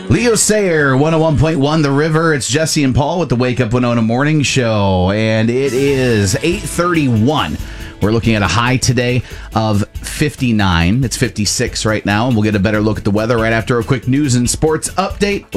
Leo Sayer, 101.1 The River. It's Jesse and Paul with the Wake Up Winona Morning Show, and it is 8:31. We're looking at a high today of 59. It's 56 right now, and we'll get a better look at the weather right after a quick news and sports update.